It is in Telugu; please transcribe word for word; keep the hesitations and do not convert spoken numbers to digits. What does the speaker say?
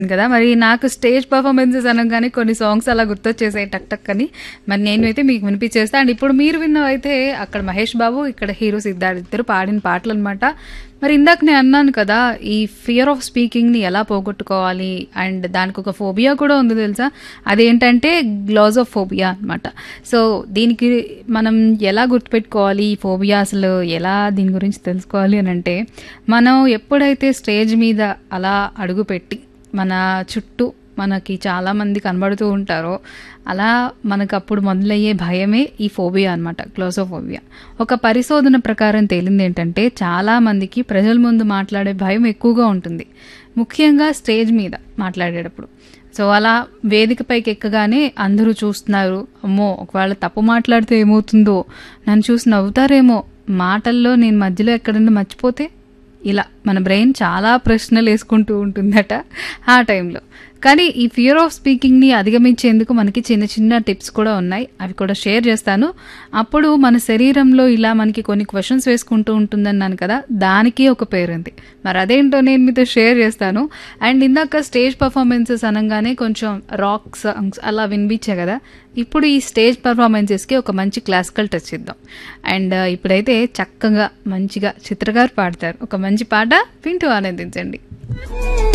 కదా! మరి నాకు స్టేజ్ పర్ఫార్మెన్సెస్ అనంగానే కొన్ని సాంగ్స్ అలా గుర్తొచ్చేసాయి టక్ టక్ అని. మరి నేనైతే మీకు వినిపించేస్తా. అండ్ ఇప్పుడు మీరు విన్నవైతే అక్కడ మహేష్ బాబు, ఇక్కడ హీరో సిద్ధార్థ్ ఇద్దరు పాడిన పాటలనమాట. మరి ఇందాక నేను అన్నాను కదా, ఈ ఫియర్ ఆఫ్ స్పీకింగ్‌ని ఎలా పోగొట్టుకోవాలి అండ్ దానికొక ఫోబియా కూడా ఉంది తెలుసా? అదేంటంటే గ్లాజోఫోబియా అనమాట. సో, దీనికి మనం ఎలా గుర్తుపెట్టుకోవాలి? ఈ ఫోబియా అసలు ఎలా దీని గురించి తెలుసుకోవాలి అనంటే, మనం ఎప్పుడైతే స్టేజ్ మీద అలా అడుగుపెట్టి మన చుట్టూ మనకి చాలామంది కనబడుతూ ఉంటారో, అలా మనకప్పుడు మొదలయ్యే భయమే ఈ ఫోబియా అనమాట, గ్లాసోఫోబియా. ఒక పరిశోధన ప్రకారం తేలింది ఏంటంటే, చాలామందికి ప్రజల ముందు మాట్లాడే భయం ఎక్కువగా ఉంటుంది, ముఖ్యంగా స్టేజ్ మీద మాట్లాడేటప్పుడు. సో, అలా వేదికపైకి ఎక్కగానే అందరూ చూస్తున్నారు, అమ్మో ఒకవేళ తప్పు మాట్లాడితే ఏమవుతుందో, నన్ను చూసి నవ్వుతారేమో, మాటల్లో నేను మధ్యలో ఎక్కడన్నా మర్చిపోతే, ఇలా మన బ్రెయిన్ చాలా ప్రశ్నలు వేసుకుంటూ ఉంటుందట ఆ టైంలో. కానీ ఈ ఫియర్ ఆఫ్ స్పీకింగ్ని అధిగమించేందుకు మనకి చిన్న చిన్న టిప్స్ కూడా ఉన్నాయి, అవి కూడా షేర్ చేస్తాను. అప్పుడు మన శరీరంలో ఇలా మనకి కొన్ని క్వశ్చన్స్ వేసుకుంటూ ఉంటుందన్నాను కదా, దానికి ఒక పేరు ఉంది. మరి అదేంటో నేను మీతో షేర్ చేస్తాను. అండ్ ఇందాక స్టేజ్ పర్ఫార్మెన్సెస్ అనగానే కొంచెం రాక్ సాంగ్స్ అలా వినిపించే కదా, ఇప్పుడు ఈ స్టేజ్ పర్ఫార్మెన్సెస్కి ఒక మంచి క్లాసికల్ టచ్ ఇద్దాం. అండ్ ఇప్పుడైతే చక్కగా మంచిగా చిత్రగారు పాడతారు ఒక మంచి పాట, వింటూ ఆనందించండి.